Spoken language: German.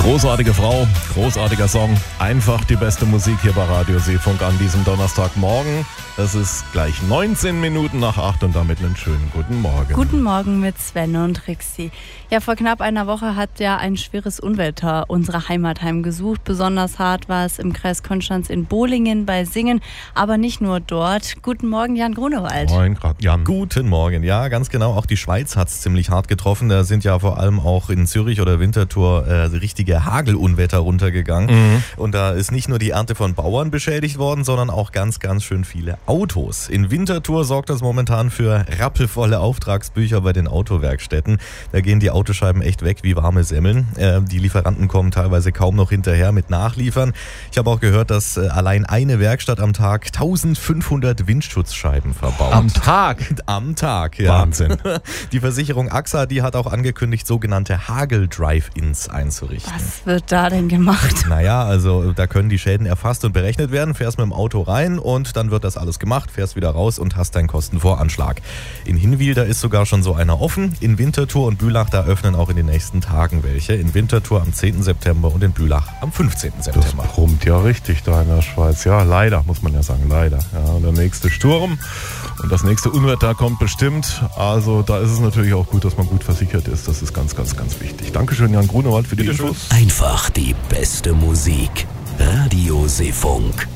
Großartige Frau, großartiger Song, einfach die beste Musik hier bei Radio Seefunk an diesem Donnerstagmorgen. Es ist gleich 19 Minuten nach 8 und damit einen schönen guten Morgen. Guten Morgen mit Sven und Rixi. Ja, vor knapp einer Woche hat ja ein schweres Unwetter unsere Heimat heimgesucht. Besonders hart war es im Kreis Konstanz in Bohlingen bei Singen, aber nicht nur dort. Guten Morgen, Jan Grunewald. Moin, Jan. Guten Morgen, ja, ganz genau. Auch die Schweiz hat es ziemlich hart getroffen. Da sind ja vor allem auch in Zürich oder Winterthur richtige Hagelunwetter runtergegangen. Und da ist nicht nur die Ernte von Bauern beschädigt worden, sondern auch ganz, ganz schön viele Autos. In Winterthur sorgt das momentan für rappelvolle Auftragsbücher bei den Autowerkstätten. Da gehen die Autoscheiben echt weg wie warme Semmeln. Die Lieferanten kommen teilweise kaum noch hinterher mit Nachliefern. Ich habe auch gehört, dass allein eine Werkstatt am Tag 1500 Windschutzscheiben verbaut. Am Tag? Am Tag, ja. Wahnsinn. Die Versicherung AXA, die hat auch angekündigt, sogenannte Hagel-Drive-Ins einzurichten. Was wird da denn gemacht? Naja, also da können die Schäden erfasst und berechnet werden. Fährst mit dem Auto rein und dann wird das alles gemacht, fährst wieder raus und hast deinen Kostenvoranschlag. In Hinwil, da ist sogar schon so einer offen. In Winterthur und Bülach, da öffnen auch in den nächsten Tagen welche. In Winterthur am 10. September und in Bülach am 15. September. Das brummt ja richtig da in der Schweiz. Ja, leider, muss man ja sagen, leider. Ja, und der nächste Sturm und das nächste Unwetter kommt bestimmt. Also da ist es natürlich auch gut, dass man gut versichert ist. Das ist ganz, ganz, ganz wichtig. Dankeschön, Jan Grunewald, für die Infos. Einfach die beste Musik. Radio Seefunk.